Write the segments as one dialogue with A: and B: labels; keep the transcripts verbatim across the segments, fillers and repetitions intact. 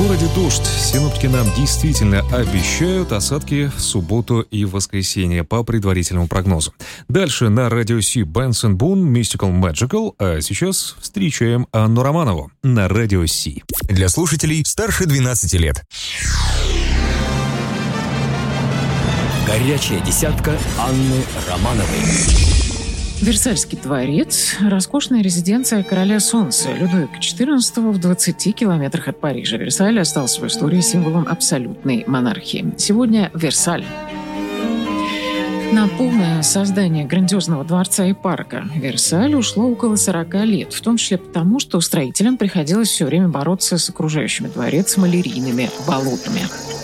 A: городе дождь. Синоптики нам действительно обещают осадки в субботу и воскресенье по предварительному прогнозу. Дальше на радио Си Benson Boone Mystical Magical, а сейчас встречаем Анну Романову на радио Си.
B: Для слушателей старше двенадцати лет.
C: Горячая десятка Анны Романовой.
D: Версальский дворец – роскошная резиденция короля солнца Людовика четырнадцатого в двадцати километрах от Парижа. Версаль остался в истории символом абсолютной монархии. Сегодня Версаль. На полное создание грандиозного дворца и парка Версаль ушло около сорока лет, в том числе потому, что строителям приходилось все время бороться с окружающими дворец малярийными болотами.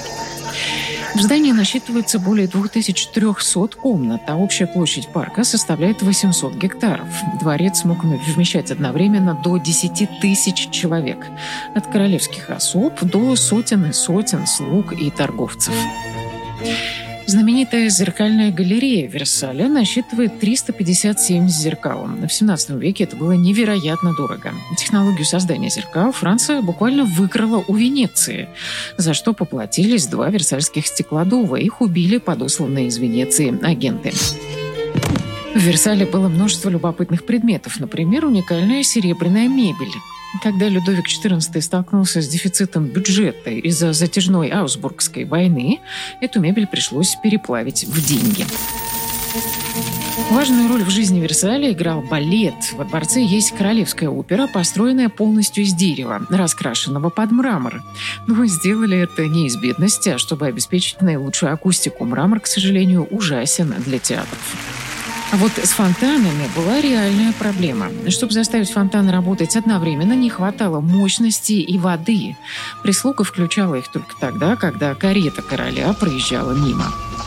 D: В здании насчитывается более две тысячи триста комнат, а общая площадь парка составляет восемьсот гектаров. Дворец мог вмещать одновременно до десяти тысяч человек, от королевских особ до сотен и сотен слуг и торговцев. Знаменитая зеркальная галерея Версаля насчитывает триста пятьдесят семь зеркал. В семнадцатом веке это было невероятно дорого. Технологию создания зеркал Франция буквально выкрала у Венеции, за что поплатились два версальских стеклодува. Их убили подосланные из Венеции агенты. В Версале было множество любопытных предметов. Например, уникальная серебряная мебель. Когда Людовик четырнадцатый столкнулся с дефицитом бюджета из-за затяжной Аусбургской войны, эту мебель пришлось переплавить в деньги. Важную роль в жизни Версаля играл балет. Во дворце есть королевская опера, построенная полностью из дерева, раскрашенного под мрамор. Но сделали это не из бедности, а чтобы обеспечить наилучшую акустику. Мрамор, к сожалению, ужасен для театров. А вот с фонтанами была реальная проблема. Чтобы заставить фонтаны работать одновременно, не хватало мощности и воды. Прислуга включала их только тогда, когда карета короля проезжала мимо.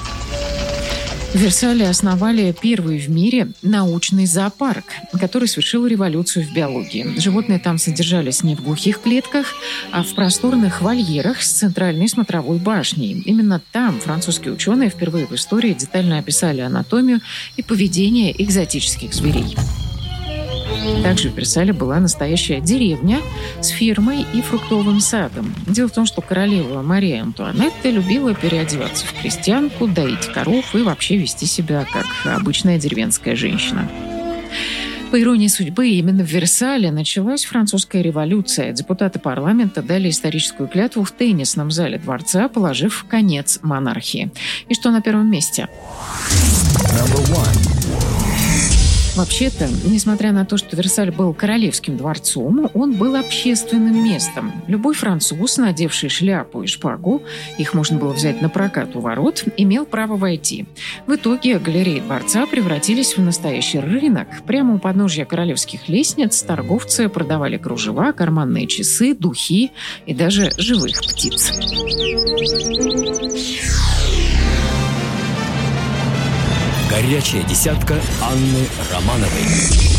D: В Версале основали первый в мире научный зоопарк, который совершил революцию в биологии. Животные там содержались не в глухих клетках, а в просторных вольерах с центральной смотровой башней. Именно там французские ученые впервые в истории детально описали анатомию и поведение экзотических зверей. Также в Версале была настоящая деревня с фермой и фруктовым садом. Дело в том, что королева Мария Антуанетта любила переодеваться в крестьянку, доить коров и вообще вести себя как обычная деревенская женщина. По иронии судьбы, именно в Версале началась французская революция. Депутаты парламента дали историческую клятву в теннисном зале дворца, положив конец монархии. И что на первом месте? Вообще-то, несмотря на то, что Версаль был королевским дворцом, он был общественным местом. Любой француз, надевший шляпу и шпагу, их можно было взять на прокат у ворот, имел право войти. В итоге галереи дворца превратились в настоящий рынок. Прямо у подножья королевских лестниц торговцы продавали кружева, карманные часы, духи и даже живых птиц.
C: Горячая десятка Анны Романовой.